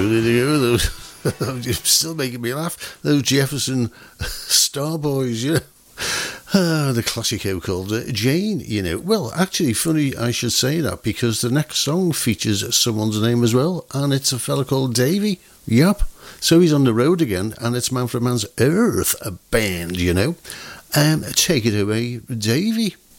You're still making me laugh. Those Jefferson Starboys, yeah. The classico called Jane, you know. Well, actually, funny I should say that, because the next song features someone's name as well, and it's a fella called Davey. Yup. So he's on the road again, and it's Manfred Mann's Earth band, you know. Take it away, Davey.